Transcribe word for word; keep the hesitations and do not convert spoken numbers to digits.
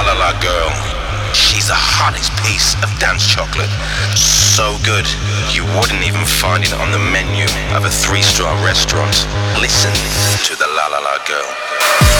La La La Girl. She's the hottest piece of dance chocolate. So good, you wouldn't even find it on the menu of a three-star restaurant. Listen to the La La La Girl.